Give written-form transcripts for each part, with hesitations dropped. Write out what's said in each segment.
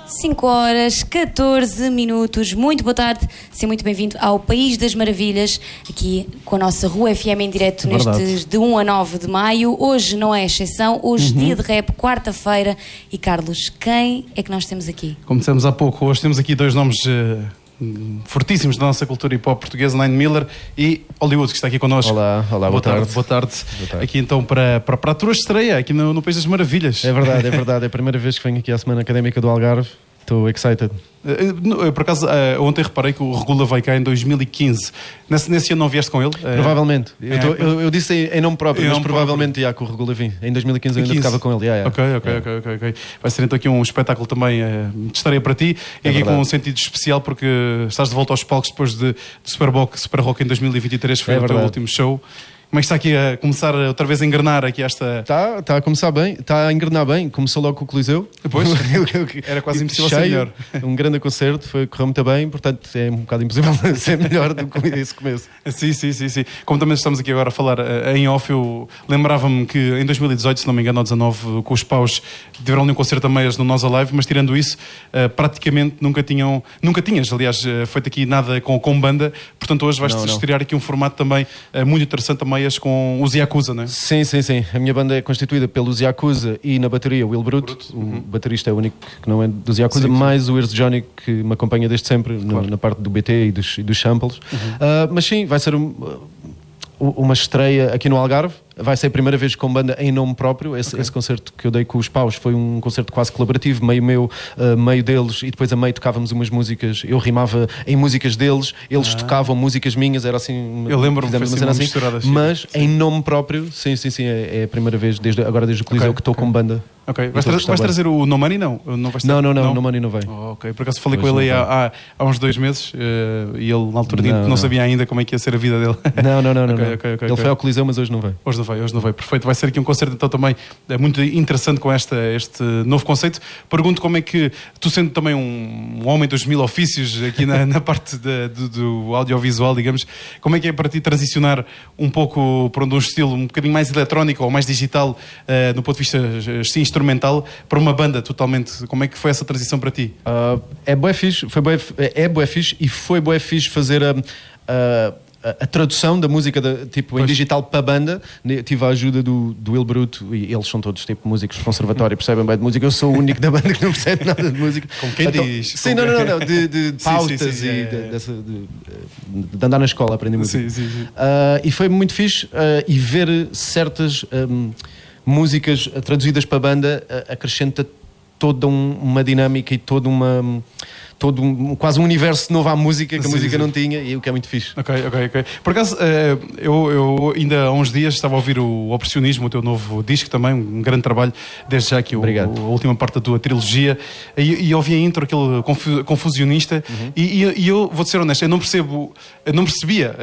5 horas, 14 minutos. Muito boa tarde, seja muito bem-vindo ao País das Maravilhas, aqui com a nossa Rua FM em direto nestes de 1 a 9 de maio. Hoje não é exceção, hoje dia de rap, quarta-feira. E Carlos, quem é que nós temos aqui? Como dissemos há pouco, hoje temos aqui dois nomes fortíssimos da nossa cultura hip-hop portuguesa, Nine Miller e Hollywood, que está aqui connosco. Olá, boa tarde. Boa tarde. Aqui então para a tua estreia aqui no País das Maravilhas. É verdade. É a primeira vez que venho aqui à Semana Académica do Algarve. Estou excited. Por acaso, ontem reparei que o Regula vai cá em 2015. Nesse ano não vieste com ele? Provavelmente. Eu disse em nome próprio, mas provavelmente com o Regula vim. Em 2015 eu ainda tocava com ele. Ok. Vai ser então aqui um espetáculo também de estreia para ti. E aqui com um sentido especial porque estás de volta aos palcos depois de Super Rock em 2023, que foi o teu último show. Como é que está aqui a começar outra vez a engrenar aqui esta... Está a começar bem, está a engrenar bem. Começou logo com o Coliseu. Depois, era quase impossível ser melhor. Um grande concerto, correu muito bem, portanto é um bocado impossível ser melhor do que esse começo. Sim. Como também estamos aqui agora a falar em off, eu lembrava-me que em 2018, se não me engano, ou 19, com os Paus, tiveram ali um concerto a meias no Nós Alive, mas tirando isso, praticamente nunca tinhas, aliás, feito aqui nada com banda, portanto hoje vais-te estrear aqui um formato também muito interessante a meias com os Yakuza, não é? Sim. A minha banda é constituída pelos Yakuza e na bateria o Will Bruto. O baterista é o único que não é dos Yakuza, mais o Ears Johnny, que me acompanha desde sempre na parte do BT e dos samples. Mas sim, vai ser uma estreia aqui no Algarve. Vai ser a primeira vez com banda em nome próprio. Esse concerto que eu dei com os Paus foi um concerto quase colaborativo, meio meu, meio deles, e depois a meio tocávamos umas músicas. Eu rimava em músicas deles, eles tocavam músicas minhas, era assim. Eu lembro-me, foi assim, mas em nome próprio, sim, é a primeira vez, desde o Coliseu, que estou com banda. Ok, vais trazer o No Money? Não, No Money não vem. Ok, por acaso falei com ele aí há uns 2 meses e ele na altura não sabia ainda como é que ia ser a vida dele. Não. Ele foi ao Coliseu, mas hoje não vem. Hoje não veio. Perfeito. Vai ser aqui um concerto então também muito interessante com este novo conceito. Pergunto como é que, tu sendo também um homem dos 1000 ofícios aqui na parte do audiovisual, digamos, como é que é para ti transicionar um pouco para um estilo um bocadinho mais eletrónico ou mais digital no ponto de vista instrumental para uma banda totalmente? Como é que foi essa transição para ti? É bué fixe, e foi bué fixe fazer a tradução da música em digital para a banda. Tive a ajuda do Will Bruto, e eles são todos músicos de conservatório, percebem bem de música. Eu sou o único da banda que não percebe nada de música. Como quem diz? Sim, não, de pautas de andar na escola a aprender música. Sim. E foi muito fixe e ver certas músicas traduzidas para a banda acrescenta toda uma dinâmica e quase um universo novo à música que a música não tinha, e o que é muito fixe. Ok. Por acaso, eu ainda há uns dias estava a ouvir o Opressionismo, o teu novo disco também, um grande trabalho, desde já aqui a última parte da tua trilogia, e ouvi a intro, aquele confusionista, e eu vou-te ser honesto, eu não percebia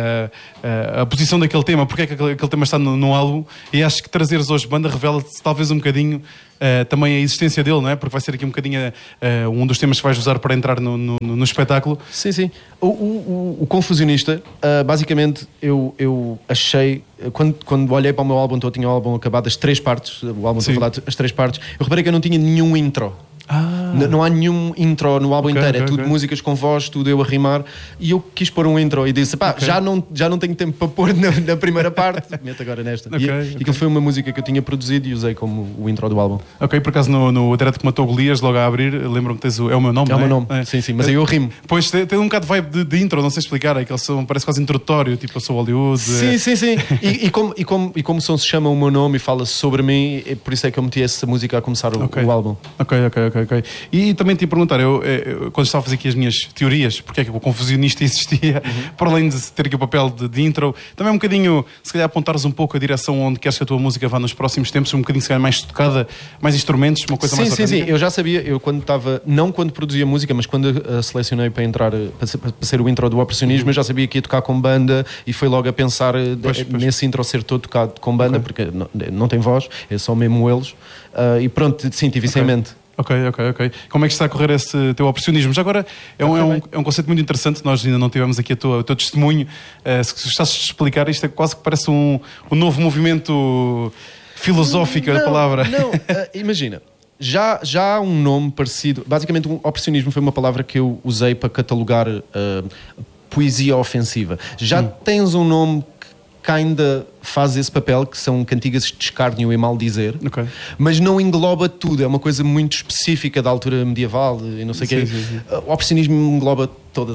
a posição daquele tema, porque é que aquele tema está no álbum, e acho que trazeres hoje banda revela-te talvez um bocadinho também a existência dele, não é? Porque vai ser aqui um bocadinho um dos temas que vais usar para entrar no espetáculo. Sim. O Confusionista, basicamente, eu achei, quando olhei para o meu álbum, então eu tinha o álbum acabado, as 3 partes, o álbum está falado, as 3 partes, eu reparei que eu não tinha nenhum intro. Não há nenhum intro no álbum inteiro, é tudo músicas com voz, tudo eu a rimar, e eu quis pôr um intro e disse, já não tenho tempo para pôr na primeira parte, meto agora nesta. E aquilo foi uma música que eu tinha produzido e usei como o intro do álbum. Ok, por acaso no Direto que Matou Golias, logo a abrir, lembro-me que tens é o meu nome, é o meu nome, sim, mas aí eu rimo. Pois, tem um bocado de vibe de intro, não sei explicar, é que eles parece quase introdutório, tipo eu sou Hollywood. Sim. E como o som se chama o meu nome e fala sobre mim, por isso é que eu meti essa música a começar o álbum. Ok. E também te ia perguntar, eu quando estava a fazer aqui as minhas teorias, porque é que o Confusionista existia, para além de ter aqui o papel de intro, também um bocadinho, se calhar apontares um pouco a direção onde queres que a tua música vá nos próximos tempos, um bocadinho se calhar mais tocada, mais instrumentos, uma coisa mais orgânica. Sim, eu já sabia, não quando produzia música, mas quando selecionei para entrar, para ser o intro do Opressionismo, eu já sabia que ia tocar com banda e foi logo a pensar nesse intro ser todo tocado com banda, porque não tem voz, é só mesmo eles, e pronto, sim, tive isso em mente. Ok. Como é que está a correr esse teu opressionismo? Já agora é um conceito muito interessante, nós ainda não tivemos aqui o teu testemunho. Se estás a explicar, isto é quase que parece um novo movimento filosófico da palavra. Não, imagina. Já há um nome parecido. Basicamente, o opressionismo foi uma palavra que eu usei para catalogar poesia ofensiva. Já tens um nome que ainda faz esse papel, que são cantigas de escárnio e maldizer, mas não engloba tudo, é uma coisa muito específica da altura medieval e não sei o quê. Sim. O opressionismo engloba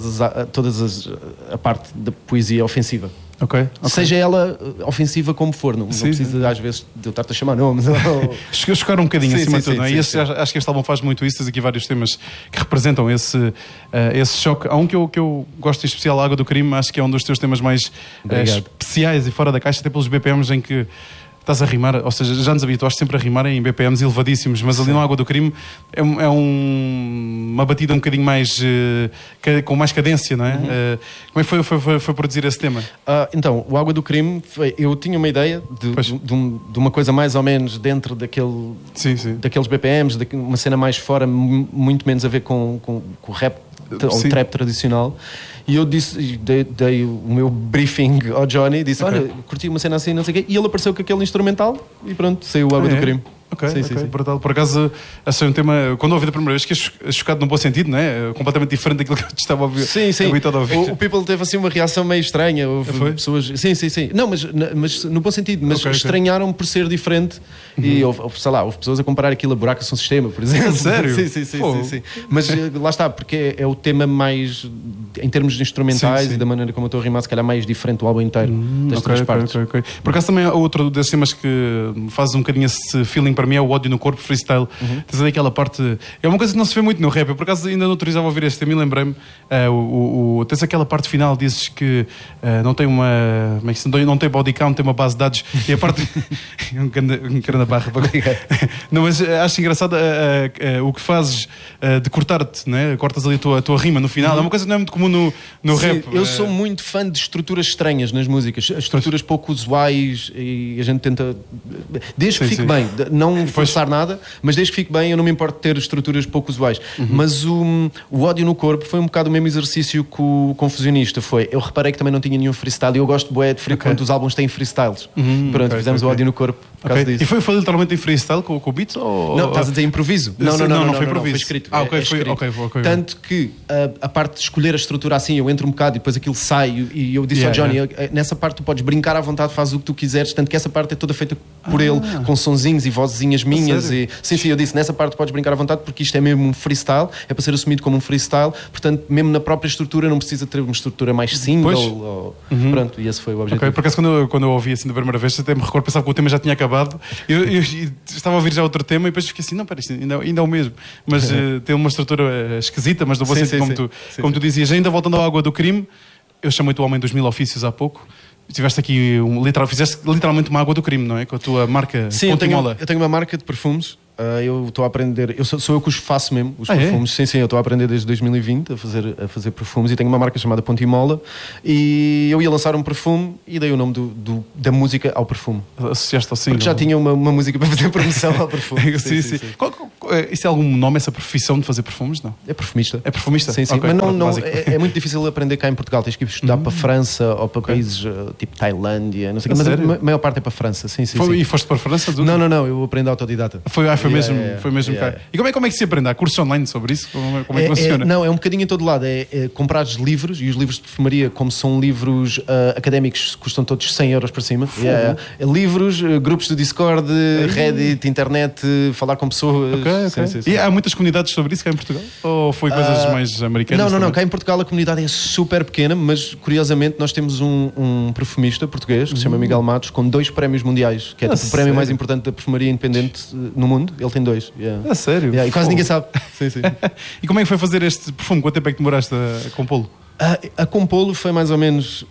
a parte da poesia ofensiva. Seja ela ofensiva como for, não precisa às vezes de eu estar-te a chamar nomes. Chocar um bocadinho acima de tudo, não é? Acho que este álbum faz muito isso. Tens aqui vários temas que representam esse choque. Há um que eu gosto em especial, A Água do Crime, acho que é um dos teus temas mais especiais e fora da caixa, até pelos BPMs em que estás a rimar, ou seja, já nos habituaste sempre a rimar em BPMs elevadíssimos, mas ali no Água do Crime é uma batida um bocadinho mais com mais cadência, não é? Como é que foi produzir esse tema? Então, o Água do Crime, eu tinha uma ideia de uma coisa mais ou menos dentro daqueles BPMs, uma cena mais fora, muito menos a ver com o rap ou o trap tradicional. E eu dei o meu briefing ao Johnny, disse, olha, curti uma cena assim, não sei o quê, e ele apareceu com aquele instrumental e pronto, saiu o Água do Crime. Sim. Por acaso, achei um tema, quando ouvi da primeira vez, fiquei chocado num bom sentido, não é? Completamente diferente daquilo que eu estava a ouvir. Habituado a ouvir. O People teve assim uma reação meio estranha. Houve pessoas. Sim. Não, mas no bom sentido, mas estranharam por ser diferente. E houve pessoas a comparar aquilo a Buraco Som Sistema, por exemplo. Sério? Sim. Mas lá está, porque é o tema mais, em termos de instrumentais e da maneira como eu estou a rimar, se calhar mais diferente do álbum inteiro. Das três partes. Por acaso também outro desses temas que faz um bocadinho esse feeling para mim é o Ódio no Corpo, freestyle. Tens ali aquela parte. É uma coisa que não se vê muito no rap. Eu por acaso ainda não autorizava a ouvir este tema e lembrei-me. Tens aquela parte final, dizes que não tem uma. Como é que se não tem body count, tem uma base de dados. E a parte. um cara na barra. Não, mas acho engraçado o que fazes de cortar-te, né? Cortas ali a tua rima no final. É uma coisa que não é muito comum no rap. Eu sou muito fã de estruturas estranhas nas músicas, estruturas pouco usuais, e a gente tenta. Desde que fique bem, não forçar nada, mas desde que fique bem, eu não me importo de ter estruturas pouco usuais. Mas o Ódio no Corpo foi um bocado o mesmo exercício que o Confusionista foi. Eu reparei que também não tinha nenhum freestyle, e eu gosto de quando os álbuns têm freestyles. Pronto, fizemos o Ódio no Corpo por causa disso. E foi literalmente em freestyle com o beat? Não, estás a dizer improviso? Não foi improviso. Foi escrito. Foi. Tanto que a parte de escolher a estrutura assim, eu entro um bocado e depois aquilo sai, e eu disse ao Johnny, nessa parte tu podes brincar à vontade, fazes o que tu quiseres, tanto que essa parte é toda feita por ele, com sonzinhos e vozinhas minhas. Sim, eu disse, nessa parte podes brincar à vontade, porque isto é mesmo um freestyle, é para ser assumido como um freestyle, portanto, mesmo na própria estrutura não precisa ter uma estrutura mais single. Pronto, e esse foi o objetivo. Por acaso, quando eu ouvi assim da primeira vez, até me recordo, pensava que o tema já tinha acabado. Eu estava a ouvir já outro tema e depois fiquei assim, não, pera, isto ainda é o mesmo. Mas tem uma estrutura esquisita, mas no bom sentido, como tu dizias. Ainda voltando à Água do Crime, eu chamei-te o Homem dos Mil Ofícios há pouco. Tiveste aqui fizeste literalmente uma Água do Crime, não é? Com a tua marca. Sim, eu tenho uma marca de perfumes. Eu estou a aprender, sou eu que os faço mesmo, os perfumes. Sim, eu estou a aprender desde 2020 a fazer perfumes, e tenho uma marca chamada Pontimola, e eu ia lançar um perfume e dei o nome da música ao perfume. Associaste ao single? Porque já tinha uma música para fazer promoção ao perfume. sim. Isso é algum nome, essa profissão de fazer perfumes? Não? É perfumista. É perfumista? Sim. Mas não, é muito difícil aprender cá em Portugal. Tens que ir estudar para a França ou para países tipo Tailândia, não sei o que. Mas a maior parte é para a França. Sim. E foste para a França? Não, eu aprendi autodidata. Foi mesmo cá. E como é que se aprende? Há cursos online sobre isso? Como é que funciona? Não, é um bocadinho em todo lado. É comprar livros, e os livros de perfumaria, como são livros académicos, custam todos 100 euros para cima. Livros, grupos de Discord, Reddit, internet, falar com pessoas. Sim. E há muitas comunidades sobre isso cá em Portugal? Ou foi coisas mais americanas? Não. Cá em Portugal a comunidade é super pequena, mas curiosamente nós temos um perfumista português que se chama Miguel Matos, com 2 prémios mundiais, que é o prémio mais importante da perfumaria independente no mundo. Ele tem 2. É sério? E quase ninguém sabe. Sim. E como é que foi fazer este perfume? Quanto tempo é que demoraste a compô-lo? A compô-lo foi mais ou menos...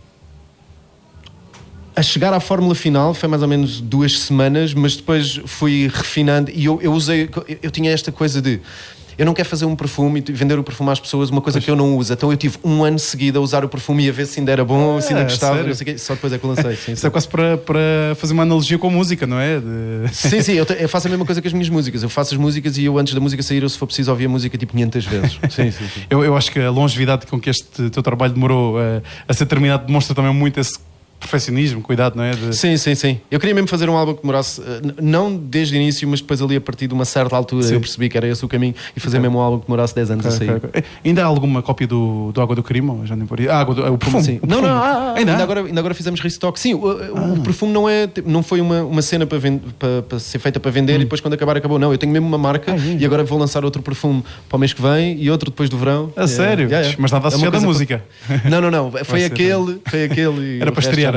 A chegar à fórmula final foi mais ou menos 2 semanas, mas depois fui refinando, e eu tinha esta coisa de... Eu não quero fazer um perfume e vender o perfume às pessoas, uma coisa que eu não uso. Então eu tive 1 ano seguido a usar o perfume e a ver se ainda era bom, se ainda gostava, não sei o quê. Só depois é que eu lancei. Sim. Isso é quase para fazer uma analogia com a música, não é? Sim, eu faço a mesma coisa que as minhas músicas. Eu faço as músicas e eu, antes da música sair, se for preciso, ouvir a música tipo 500 vezes. Sim. Eu acho que a longevidade com que este teu trabalho demorou a ser terminado demonstra também muito perfeccionismo, cuidado, não é? Sim. Eu queria mesmo fazer um álbum que demorasse, não desde o início, mas depois ali a partir de uma certa altura eu percebi que era esse o caminho e fazer mesmo um álbum que demorasse 10 anos a sair. Okay. Ainda há alguma cópia do Água do Crime? Já nem por aí. O perfume. Sim. Não, ainda agora fizemos restock. Sim, o perfume não foi uma cena para ser feita para vender e depois quando acabar acabou. Não, eu tenho mesmo uma marca e agora vou lançar outro perfume para o mês que vem e outro depois do verão. A sério? Mas nada associado à música. Não. Foi aquele. Era para estrear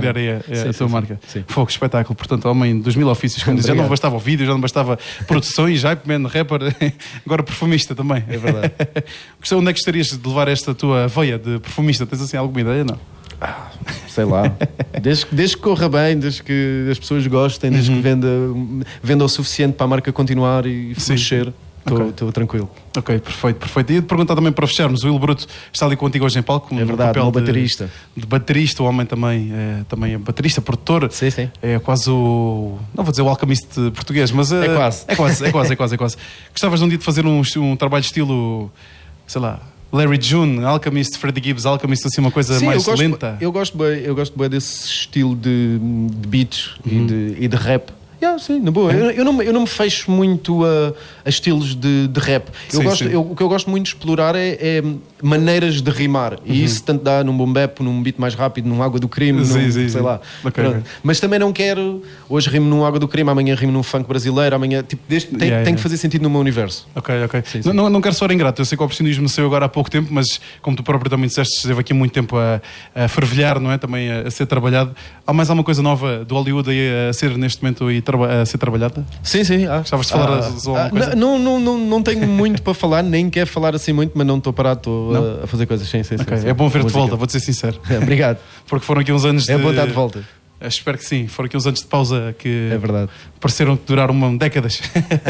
a tua marca. Fogo, espetáculo. Portanto, homem dos mil ofícios. Como já não bastava o vídeo, já não bastava produções, hype man, rapper, agora perfumista também. É verdade. Onde é que gostarias de levar esta tua veia de perfumista? Tens assim alguma ideia? Não? Sei lá. Desde que corra bem, desde que as pessoas gostem, desde que venda o suficiente para a marca continuar e florescer. Estou tranquilo. Ok, perfeito. E ia-te perguntar também para fecharmos, o Will Bruto está ali contigo hoje em palco. É verdade, papel baterista. De baterista, o homem também é baterista, produtor. Sim. É quase não vou dizer o alquimista português, mas é quase. É quase. Gostavas de um dia de fazer um trabalho estilo, sei lá, Larry June, Alchemist, Freddie Gibbs, Alchemist, assim uma coisa mais lenta? Eu gosto bem desse estilo de beats e de rap. Sim, na boa. Eu não me fecho muito a estilos de rap. O que eu gosto muito de explorar é maneiras de rimar. E isso tanto dá num boom bap, num beat mais rápido, num Água do Crime, sei lá. Okay. Mas também não quero, hoje rimo num Água do Crime, amanhã rimo num funk brasileiro, amanhã, tipo, tem que fazer sentido no meu universo. Ok. Sim. Não quero soar ingrato, eu sei que o oportunismo saiu agora há pouco tempo, mas como tu próprio também disseste, esteve aqui muito tempo a fervilhar, não é? Também a ser trabalhado. Há mais alguma coisa nova do Hollywood a ser neste momento a ser trabalhada? Sim. Gostavas de falar alguma coisa? Não tenho muito para falar, nem quero falar assim muito, mas não estou parado, estou a fazer coisas. Sim. É bom ver-te de volta, vou-te ser sincero. Obrigado. Porque foram aqui uns anos de... É bom estar de volta. Espero que sim. Foram aqui uns anos de pausa que é verdade. Pareceram que duraram décadas.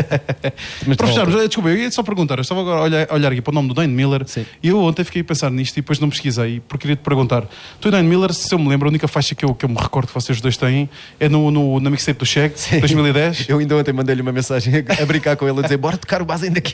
Para fecharmos, desculpa, eu ia só perguntar. Eu estava agora a olhar aqui para o nome do Dane Miller. Sim. E eu ontem fiquei a pensar nisto e depois não pesquisei. Porque queria te perguntar: tu e Dane Miller, se eu me lembro, a única faixa que eu me recordo que vocês dois têm é na mixtape do Shag, 2010. Eu ainda ontem mandei-lhe uma mensagem a brincar com ele, a dizer: bora tocar o base ainda aqui.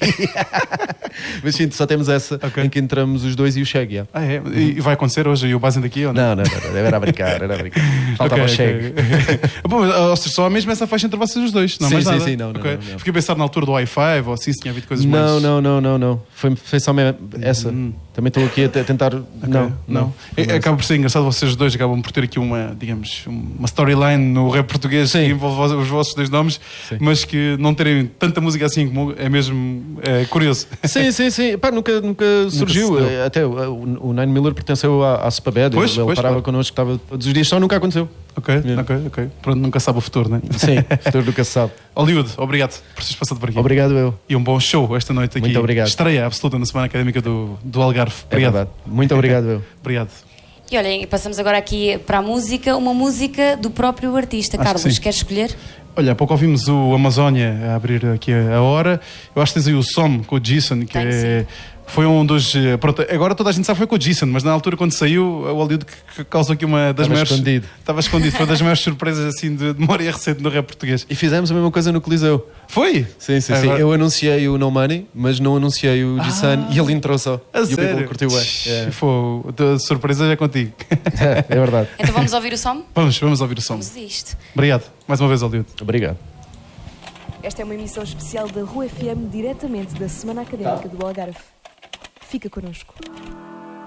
Mas sim, só temos essa em que entramos os dois e o Shag. É? E vai acontecer hoje e o base ainda aqui? Ou não? Não, era a brincar. Faltava o Shag. Bom, só há mesmo essa faixa entre vocês os dois, não? Sim, não. Fiquei a pensar na altura do Wi-Fi ou assim, se tinha havido coisas mais... Não. Foi só mesmo essa. Também estou aqui a tentar... Não. Acaba por ser engraçado, vocês dois acabam por ter aqui uma storyline no rap português que envolve os vossos dois nomes, mas que não terem tanta música assim como é mesmo curioso. Sim. Pá, nunca surgiu. Até o Nine Miller pertenceu à Superbad. Ele parava connosco, estava todos os dias, só nunca aconteceu. Ok. Pronto, nunca sabe o futuro, não é? Sim, o futuro nunca se sabe. Hollywood, obrigado por teres passado por aqui. Obrigado eu. E um bom show esta noite aqui. Muito obrigado. Estreia absoluta na Semana Académica do Algarve. Obrigado. É muito obrigado eu. Obrigado. E olhem, passamos agora aqui para a música, uma música do próprio artista. Carlos, queres escolher? Olha, há pouco ouvimos o Amazónia a abrir aqui a hora. Eu acho que tens aí o Som com o Jason, que foi um dos... Pronto, agora toda a gente sabe que foi com o Jason, mas na altura quando saiu, o Hollywood que causou aqui uma das maiores... Estava escondido. Foi das maiores surpresas assim de memória recente no rap português. E fizemos a mesma coisa no Coliseu. Foi? Sim. Eu anunciei o No Money, mas não anunciei o Jason e ele entrou só. E o people curtiu bem. A surpresa é contigo. É verdade. Então vamos ouvir o som? Vamos ouvir o som. Vamos isto. Obrigado. Mais uma vez, Hollywood. Obrigado. Esta é uma emissão especial da Rua FM, diretamente da Semana Académica do Algarve. Fica connosco.